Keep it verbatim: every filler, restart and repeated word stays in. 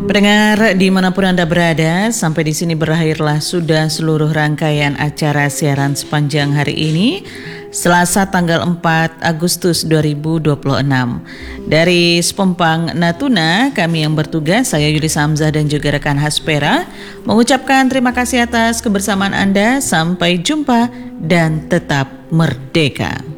Pendengar dimanapun Anda berada, sampai di sini berakhirlah sudah seluruh rangkaian acara siaran sepanjang hari ini, Selasa tanggal empat Agustus dua ribu dua puluh enam. Dari Sepompang Natuna, kami yang bertugas, saya Yuli Samzah dan juga rekan Haspera, mengucapkan terima kasih atas kebersamaan Anda. Sampai jumpa dan tetap merdeka.